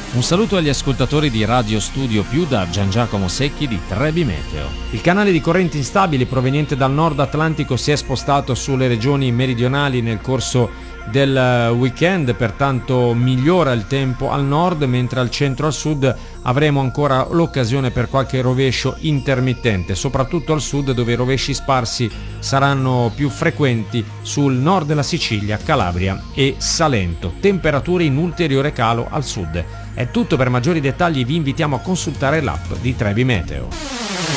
Un saluto agli ascoltatori di Radio Studio Più da Gian Giacomo Secchi di Trebi Meteo. Il canale di correnti instabili proveniente dal nord Atlantico si è spostato sulle regioni meridionali nel corso del weekend, pertanto migliora il tempo al nord, mentre al centro e al sud avremo ancora l'occasione per qualche rovescio intermittente, soprattutto al sud, dove i rovesci sparsi saranno più frequenti sul nord della Sicilia, Calabria e Salento. Temperature in ulteriore calo al sud. È tutto. Per maggiori dettagli vi invitiamo a consultare l'app di Trebi Meteo.